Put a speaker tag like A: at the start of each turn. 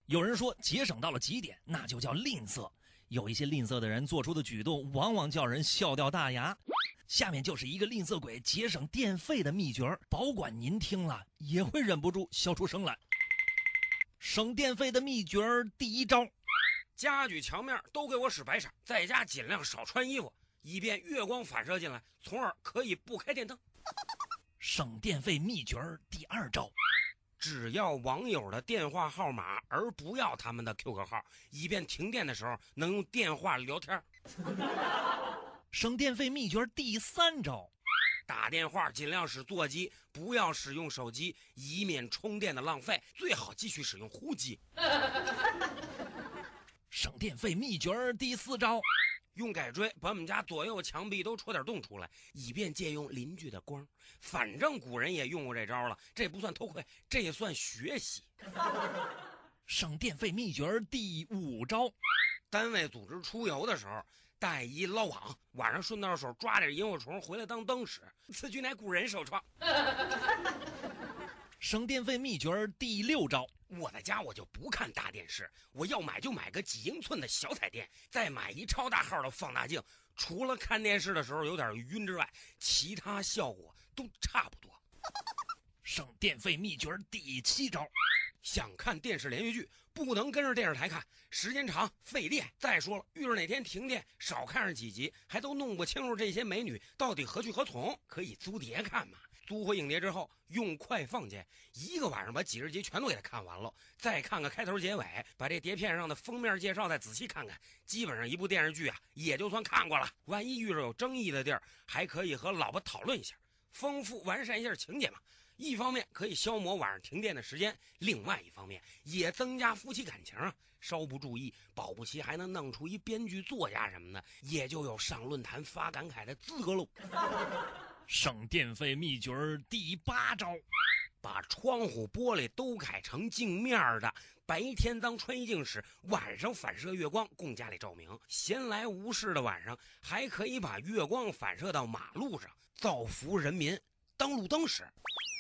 A: 有人说节省到了极点，那就叫吝啬。有一些吝啬的人做出的举动，往往叫人笑掉大牙。下面就是一个吝啬鬼节省电费的秘诀，保管您听了也会忍不住笑出声来。省电费的秘诀第一招：
B: 家具墙面都给我使白纱，在家尽量少穿衣服，以便月光反射进来，从而可以不开电灯。
A: 省电费秘诀第二招：
B: 只要网友的电话号码，而不要他们的 QQ 号，以便停电的时候能用电话聊天。
A: 省电费秘诀第三招：
B: 打电话尽量使座机，不要使用手机，以免充电的浪费，最好继续使用呼机。
A: 省电费秘诀第四招：
B: 用改锥把我们家左右墙壁都戳点洞出来，以便借用邻居的光。反正古人也用过这招了，这不算偷窥，这也算学习。
A: 省电费秘诀第五招：
B: 单位组织出游的时候，带一捞网，晚上顺道手抓点萤火虫回来当灯使，此举乃古人首创。
A: 省电费秘诀第六招：
B: 我在家我就不看大电视，我要买就买个几英寸的小彩电，再买一超大号的放大镜，除了看电视的时候有点晕之外，其他效果都差不多。
A: 省电费秘诀第七招：
B: 想看电视连续剧，不能跟着电视台看，时间长费电。再说了，遇着哪天停电，少看上几集，还都弄不清楚这些美女到底何去何从，可以租碟看嘛。租回影碟之后，用快放键，一个晚上把几十集全都给它看完了，再看个开头结尾，把这碟片上的封面介绍再仔细看看，基本上一部电视剧啊，也就算看过了。万一遇着有争议的地儿，还可以和老婆讨论一下，丰富完善一下情节嘛。一方面可以消磨晚上停电的时间，另外一方面也增加夫妻感情啊。稍不注意，保不齐还能弄出一编剧作家什么的，也就有上论坛发感慨的资格喽。
A: 省电费秘诀第八招：
B: 把窗户玻璃都改成镜面的，白天当穿衣镜使，晚上反射月光供家里照明。闲来无事的晚上，还可以把月光反射到马路上，造福人民，当路灯使。